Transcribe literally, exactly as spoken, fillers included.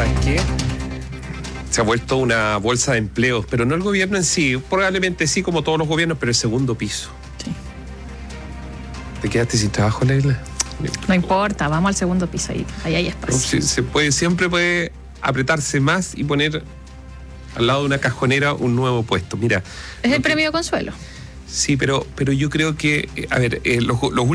¿sabes qué? Se ha vuelto una bolsa de empleos, pero no el gobierno en sí, probablemente sí, como todos los gobiernos, pero el segundo piso. Sí. ¿Te quedaste sin trabajo, Leila? No importa, vamos al segundo piso, ahí, ahí hay espacio. No, se, se puede, siempre puede apretarse más y poner al lado de una cajonera un nuevo puesto. Mira. Es el premio de consuelo. Sí, pero, pero yo creo que, a ver, eh, los, los